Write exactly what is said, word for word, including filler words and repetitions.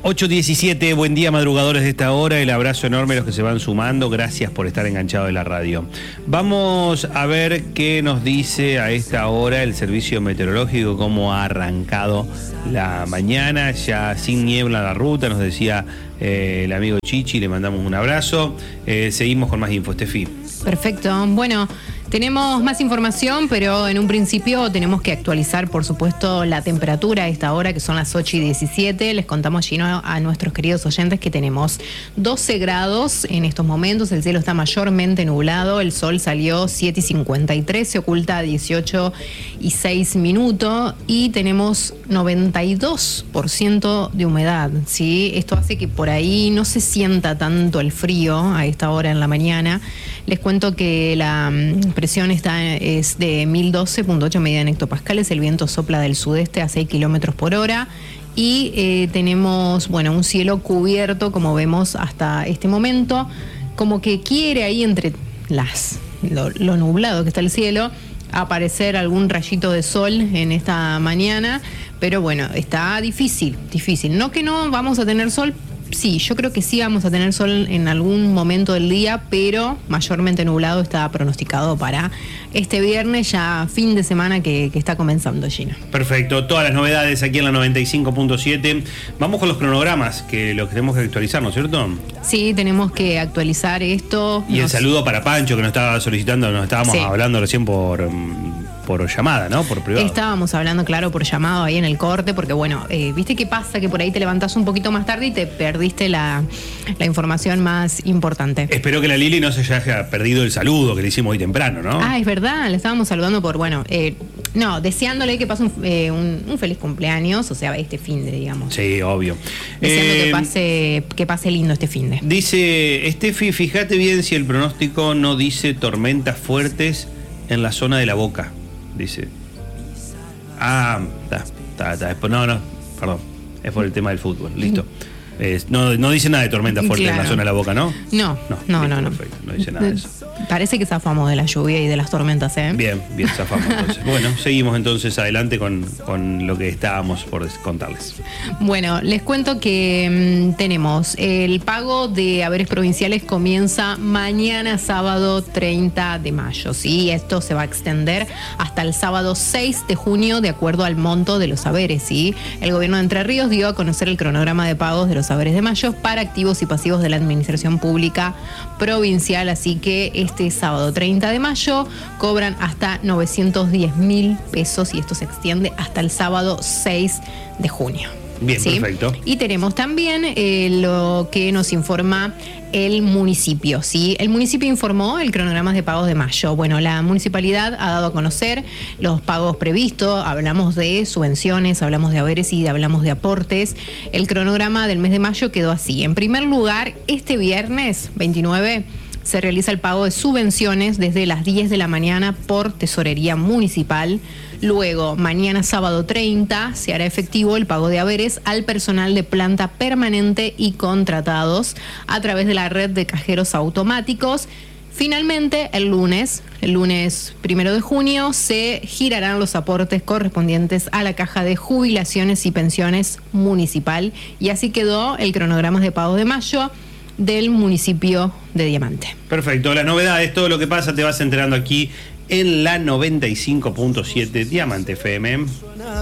ocho diecisiete, buen día madrugadores de esta hora, el abrazo enorme a los que se van sumando, gracias por estar enganchados de la radio. Vamos a ver qué nos dice a esta hora el servicio meteorológico, cómo ha arrancado la mañana, ya sin niebla la ruta, nos decía eh, el amigo Chichi, le mandamos un abrazo. Eh, seguimos con más info, Estefi. Perfecto, bueno, tenemos más información, pero en un principio tenemos que actualizar, por supuesto, la temperatura a esta hora, que son las ocho y diecisiete. Les contamos allí a nuestros queridos oyentes que tenemos doce grados en estos momentos, el cielo está mayormente nublado, el sol salió siete y cincuenta y tres, se oculta a dieciocho y seis minutos y tenemos noventa y dos por ciento de humedad, ¿sí? Esto hace que por ahí no se sienta tanto el frío a esta hora en la mañana. Les cuento que la presión está, es de mil doce punto ocho medida en hectopascales, el viento sopla del sudeste a seis kilómetros por hora y eh, tenemos, bueno, un cielo cubierto, como vemos hasta este momento, como que quiere ahí entre las lo, lo nublado que está el cielo, aparecer algún rayito de sol en esta mañana, pero bueno, está difícil, difícil. No que no vamos a tener sol. Sí, yo creo que sí vamos a tener sol en algún momento del día, pero mayormente nublado está pronosticado para este viernes, ya fin de semana que, que está comenzando, Gina. Perfecto, todas las novedades aquí en la noventa y cinco punto siete. Vamos con los cronogramas, que los tenemos que actualizar, ¿no es cierto? Sí, tenemos que actualizar esto. Y nos... el saludo para Pancho, que nos estaba solicitando, nos estábamos sí. hablando recién por... por llamada, ¿no? Por privado. Estábamos hablando, claro, por llamado ahí en el corte, porque bueno, eh, ¿viste qué pasa? Que por ahí te levantás un poquito más tarde y te perdiste la, la información más importante. Espero que la Lili no se haya perdido el saludo que le hicimos hoy temprano, ¿no? Ah, es verdad, le estábamos saludando por, bueno, eh, no, deseándole que pase un, eh, un, un feliz cumpleaños, o sea, este finde, digamos. Sí, obvio. Deseando eh, que pase, que pase lindo este finde. Dice, Estefi, fíjate bien si el pronóstico no dice tormentas fuertes en la zona de la Boca. Dice. Ah, está, está, está. No, no, perdón. Es por el tema del fútbol. Listo. Eh, no, no dice nada de tormenta fuerte claro. en la zona de la Boca, ¿no? No, no, no, no, no. Perfecto, no dice nada de eso. Parece que zafamos de la lluvia y de las tormentas, ¿eh? Bien, bien, zafamos entonces. Bueno, seguimos entonces adelante con, con lo que estábamos por contarles. Bueno, les cuento que mmm, tenemos el pago de haberes provinciales comienza mañana sábado treinta de mayo, ¿sí? Esto se va a extender hasta el sábado seis de junio de acuerdo al monto de los haberes, ¿sí? El gobierno de Entre Ríos dio a conocer el cronograma de pagos de los haberes de mayo para activos y pasivos de la administración pública provincial, así que este sábado treinta de mayo cobran hasta novecientos diez mil pesos y esto se extiende hasta el sábado seis de junio. Bien, ¿sí? Perfecto. Y tenemos también eh, lo que nos informa el municipio, ¿sí? El municipio informó el cronograma de pagos de mayo. Bueno, la municipalidad ha dado a conocer los pagos previstos, hablamos de subvenciones, hablamos de haberes y hablamos de aportes. El cronograma del mes de mayo quedó así. En primer lugar, este viernes veintinueve se realiza el pago de subvenciones desde las diez de la mañana por Tesorería Municipal. Luego, mañana sábado treinta, se hará efectivo el pago de haberes al personal de planta permanente y contratados a través de la red de cajeros automáticos. Finalmente, el lunes, el lunes primero de junio, se girarán los aportes correspondientes a la Caja de Jubilaciones y Pensiones Municipal. Y así quedó el cronograma de pagos de mayo del municipio de Diamante. Perfecto, las novedades, todo lo que pasa te vas enterando aquí en la noventa y cinco punto siete Diamante F M.